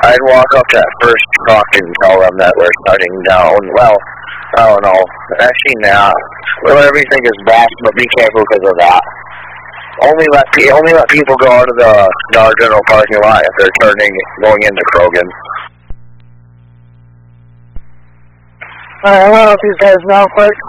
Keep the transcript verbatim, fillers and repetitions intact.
I'd walk up to that first truck and tell them that we're starting down. Well, I don't know. Actually, nah. Well, everything is best, but be careful because of that. Only let only let people go out of the Dollar General parking lot if they're turning, going into Krogan. Alright, I'm gonna let these guys know quick.